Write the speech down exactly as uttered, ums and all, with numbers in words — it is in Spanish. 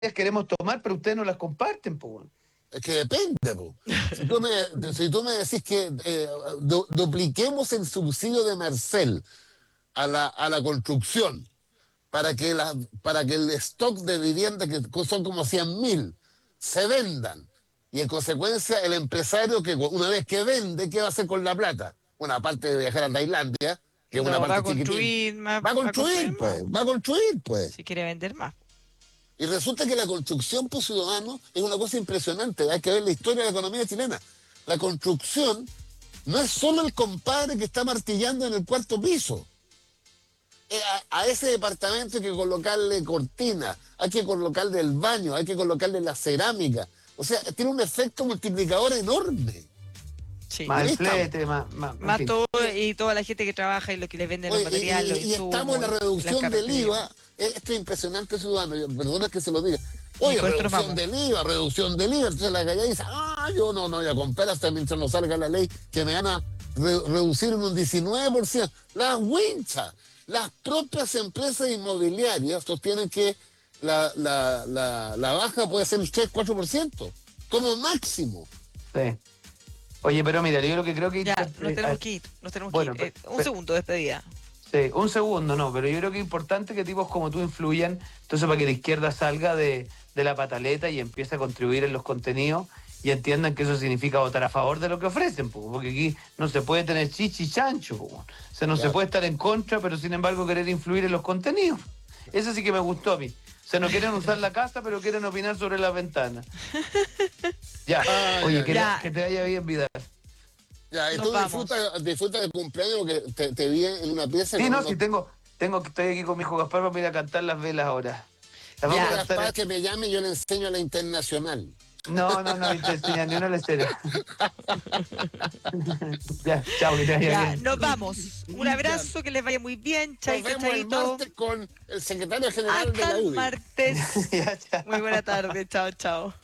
queremos tomar, pero ustedes no las comparten, pues. Es que depende, po. Si tú me, si tú me decís que eh, du, dupliquemos el subsidio de Marcel a la, a la construcción para que, la, para que el stock de viviendas, que son como cien mil, se vendan. Y en consecuencia, el empresario, que una vez que vende, ¿qué va a hacer con la plata? Bueno, aparte de viajar a Tailandia, que es No, una va a parte construir chiquitín, más. va a construir, más, pues, va a construir, pues. si quiere vender más. Y resulta que la construcción por ciudadano es una cosa impresionante. Hay que ver la historia de la economía chilena. La construcción no es solo el compadre que está martillando en el cuarto piso. A, a ese departamento hay que colocarle cortina, hay que colocarle el baño, hay que colocarle la cerámica. O sea, tiene un efecto multiplicador enorme. Sí. Más el flete, más, más, más en fin. todo y toda la gente que trabaja y lo que le venden Oye, los materiales, y, los y, y insumos, estamos en la reducción las del carreteras. I V A. Esto es impresionante, ciudadano. Yo- Perdona que se lo diga. Oye, ¿Y cuánto nos reducción vamos? del I V A, reducción del I V A. Entonces la calle dice, ah, yo no, no voy a comprar hasta mientras no salga la ley que me van a re- reducir en un diecinueve por ciento. Las winchas, las propias empresas inmobiliarias sostienen que la, la, la, la baja puede ser el tres cuatro por ciento como máximo. Sí. Oye, pero mira, yo lo que creo que... Ya, eh, nos tenemos eh, que ir, nos tenemos bueno, que ir. Eh, pe- un pe- segundo, despedida. Sí, un segundo, no, pero yo creo que es importante que tipos como tú influyan, entonces para que la izquierda salga de, de la pataleta y empiece a contribuir en los contenidos y entiendan que eso significa votar a favor de lo que ofrecen, po, porque aquí no se puede tener chichi y chancho, po. O sea, no Ya. se puede estar en contra, pero sin embargo querer influir en los contenidos. Eso sí que me gustó a mí. O sea, no quieren usar la casa, pero quieren opinar sobre las ventanas. Ya, Ah, oye, ya, que, ya. que te vaya bien, Vidal. Ya, y Nos tú vamos. disfruta, disfruta del cumpleaños porque te, te vi en una pieza. Sí, con no, unos- sí, tengo, tengo, estoy aquí con mi hijo Gaspar para ir a cantar las velas ahora. Las Dile vamos a a cantar Gaspar en- que me llame y yo le enseño a la internacional. No, no, no, te enseñan ni una lecera. Ya, chao, que te vaya Ya, bien. nos vamos. Un abrazo, que les vaya muy bien. Nos Chaito, vemos el chaito. martes con el secretario general de Hasta la el U D I. martes. Ya, chao. Muy buena tarde. Chao, chao.